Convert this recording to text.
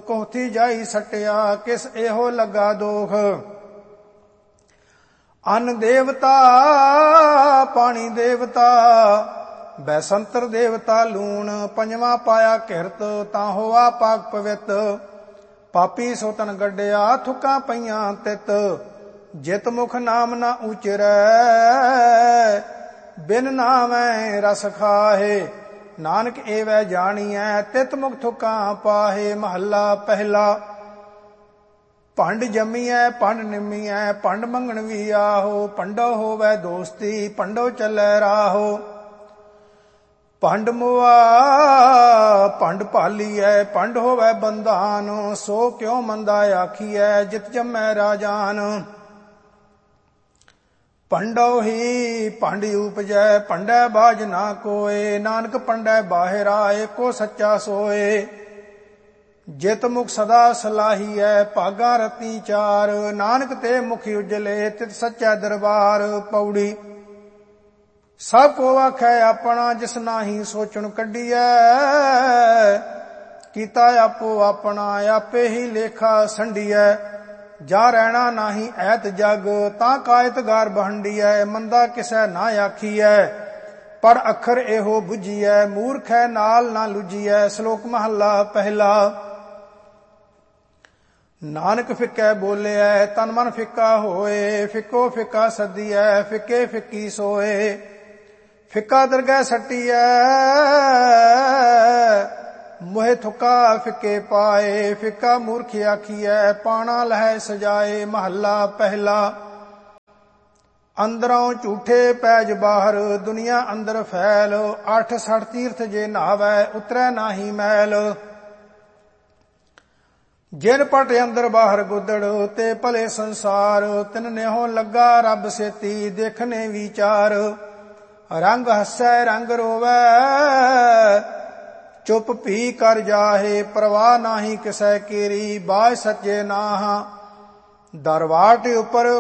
ਕੋਹਥੀ ਜਾਈ ਸਟਿਆ, ਕਿਸ ਇਹੋ ਲੱਗਾ ਦੋਖ। ਅੰਨ ਦੇਵਤਾ ਪਾਣੀ ਦੇਵਤਾ, ਬੈਸੰਤਰ ਦੇਵਤਾ ਲੂਣ। ਪੰਜਵਾਂ ਪਾਇਆ ਘਿਰਤ, ਤਾਂ ਹੋਆ ਪਾਕ ਪਵਿੱਤ। ਪਾਪੀ ਸੋ ਤਨ ਗੱਡਿਆ, ਥੁੱਕਾਂ ਪਈਆਂ ਤਿਤ। ਜਿਤ ਮੁਖ ਨਾਮ ਨਾ ਉਚਰੈ, ਬਿਨ ਨਾਮੈ ਰਸ ਖਾਹੇ। ਨਾਨਕ ਏਵੈ ਜਾਣੀਐ, ਤਿਤ ਮੁਖ ਥੁੱਕਾਂ ਪਾਹੇ। ਮਹੱਲਾ ਪਹਿਲਾ। ਭੰਡ ਜੰਮੀਐ ਭੰਡ ਨਿੰਮੀਐ, ਭੰਡ ਮੰਗਣ ਵੀ ਆਹੋ। ਭੰਡੋ ਹੋਵੈ ਦੋਸਤੀ, ਭੰਡੋ ਚੱਲੈ ਰਾਹੋ। ਭੰਡ ਮੁਆ ਭੰਡ ਭਾਲੀਐ, ਭੰਡ ਹੋਵੈ ਬੰਧਾਨ। ਸੋ ਕਿਉ ਮੰਦਾ ਆਖੀਐ, ਜਿਤ ਜੰਮੈ ਰਾਜਾਨ। ਭੰਡੋ ਹੀ ਭੰਡ ਉਪਜੈ, ਭੰਡੈ ਬਾਝ ਨਾ ਕੋਏ। ਨਾਨਕ ਭੰਡੈ ਬਾਹਿਰਾ, ਏਕੋ ਸੱਚਾ ਸੋਏ। ਜਿਤ ਮੁਖ ਸਦਾ ਸਲਾਹੀਐ, ਭਾਗਾ ਰਤੀ ਚਾਰ। ਨਾਨਕ ਤੇ ਮੁਖ ਉਜਲੇ, ਤਿਤ ਸੱਚੈ ਦਰਬਾਰ। ਪੌੜੀ। ਸਭ ਕੋ ਆਖੈ ਆਪਣਾ, ਜਿਸ ਨਾਹੀ ਸੋਚਣ ਕੱਢੀਐ। ਕੀਤਾ ਆਪੋ ਆਪਣਾ, ਆਪੇ ਹੀ ਲੇਖਾ ਸੰਡੀਐ। ਜਾ ਰਹਿਣਾ ਨਾਹੀ ਐਤ ਜਗ, ਤਾਂ ਕਾਇਤ ਗਾਰ ਬਹੰਡੀਐ। ਮੰਦਾ ਕਿਸੈ ਨਾ ਆਖੀਐ, ਪਰ ਅੱਖਰ ਇਹੋ ਬੁਝੀਐ। ਮੂਰਖੈ ਨਾਲ ਨਾ ਲੁਝੀਐ। ਸ਼ਲੋਕ ਮਹੱਲਾ ਪਹਿਲਾ। ਨਾਨਕ ਫਿੱਕੈ ਬੋਲਿਐ, ਤਨ ਮਨ ਫਿੱਕਾ ਹੋਏ। ਫਿੱਕੋ ਫਿੱਕਾ ਸੱਦੀਐ, ਫਿੱਕੇ ਫਿੱਕੀ ਸੋਏ। ਫਿੱਕਾ ਦਰਗਹਿ ਸੱਟੀਐ, ਮੋਹਿ ਥੁੱਕਾ ਫਿੱਕੇ ਪਾਏ। ਫਿੱਕਾ ਮੂਰਖ ਆਖੀਐ, ਪਾਣਾ ਲਹੈ ਸਜਾਏ। ਮਹੱਲਾ ਪਹਿਲਾ। ਅੰਦਰੋਂ ਝੂਠੇ ਪੈਜ ਬਾਹਰ, ਦੁਨੀਆ ਅੰਦਰ ਫੈਲ। 8 ਤੀਰਥ ਜੇ ਨਹਾਵੈ, ਉਤਰੈ ਨਾਹੀ ਮੈਲ। ਜਿਨ ਪਟ ਅੰਦਰ ਬਾਹਰ ਗੁੱਦੜ, ਤੇ ਭਲੇ ਸੰਸਾਰ। ਤਿਨ ਨੇਹੋ ਲੱਗਾ ਰੱਬ ਸੇਤੀ, ਦੇਖਨੇ ਵਿਚਾਰ। ਰੰਗ ਹੱਸੈ ਰੰਗ ਰੋਵੈ, ਚੁੱਪ ਭੀ ਕਰ ਜਾਹੇ। ਪ੍ਰਵਾਹ ਨਾਹੀ ਕਿਸੈ ਕੀਰੀ, ਬਾਝ ਸੱਚੇ ਨਾਹ। ਦਰਵਾਟ ਉਪਰ